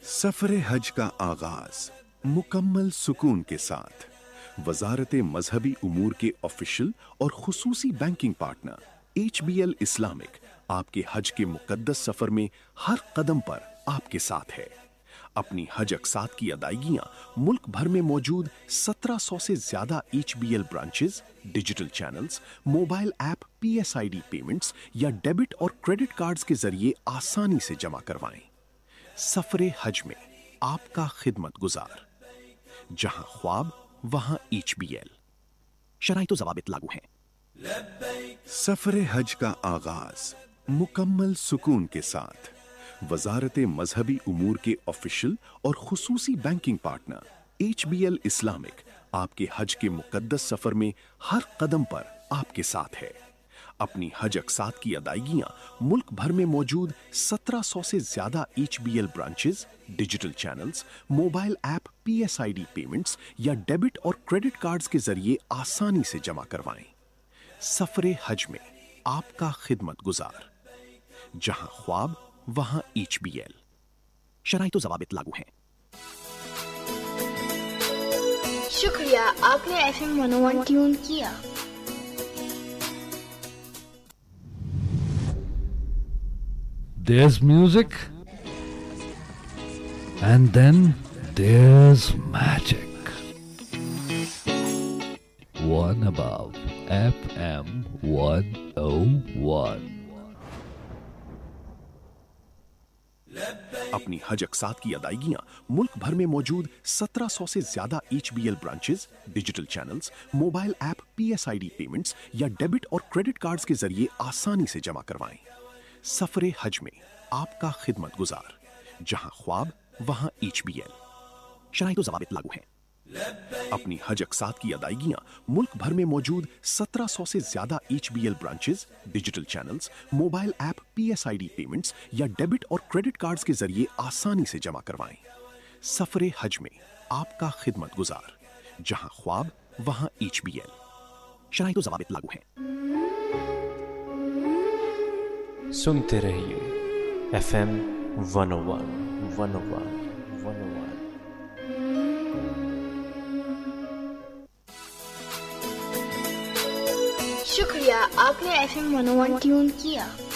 सफर हज का आगाज मुकम्मल सुकून के साथ वजारत मजहबी उमूर के ऑफिशियल और खुसूसी बैंकिंग पार्टनर HBL इस्लामिक आपके हज के मुकद्दस सफर में हर कदम पर आपके साथ है। अपनी हज अक़सात की अदायगियां मुल्क भर में मौजूद 1700 से ज्यादा HBL branches, digital channels, mobile app PSID payments या डेबिट और क्रेडिट कार्ड्स के जरिए आसानी से जमा करवाएं। सफरे हज में आपका खिदमत गुजार, जहां ख्वाब वहां HBL। शराइत व ज़वाबित लागू हैं। सफरे हज का आगाज मुकम्मल सुकून के साथ वजारत मजहबी उमूर के ऑफिशियल और खुसूसी बैंकिंग पार्टनर HBL इस्लामिक आपके हज के मुकद्दस सफर में हर कदम पर आपके साथ है। अपनी हज अक़सात की अदायगियां मुल्क भर में मौजूद 1700 से ज्यादा HBL branches, digital channels, mobile app PSID payments या डेबिट और क्रेडिट कार्ड्स के जरिए आसानी से जमा करवाएं। सफरे हज में आपका खिदमत गुजार, जहां ख्वाब वहां HBL। शराइत व ज़वाबित लागू हैं। शुक्रिया, आपने FM 101 ट्यून किया। There's music, and then there's magic. One above FM 101. अपनी हज अक़सात की अदायगियां मुल्क भर में मौजूद 1700 से ज्यादा HBL branches, digital channels, mobile app PSID payments या डेबिट और क्रेडिट कार्ड्स के जरिए आसानी से जमा करवाएं। सफरे हज में आपका खिदमत गुजार, जहां ख्वाब वहां HBL। शराइत व ज़वाबित लागू हैं। अपनी हज अक़सात की अदायगियां मुल्क भर में मौजूद 1700 से ज्यादा HBL branches, digital channels, mobile app PSID payments या डेबिट और क्रेडिट कार्ड्स के जरिए आसानी से जमा करवाएं। सफरे हज में आपका खिदमत गुजार, जहां ख्वाब वहां HBL। शराइत व ज़वाबित लागू हैं। सुनते रहिए FM 101 101 101। शुक्रिया, आपने FM 101 ट्यून किया।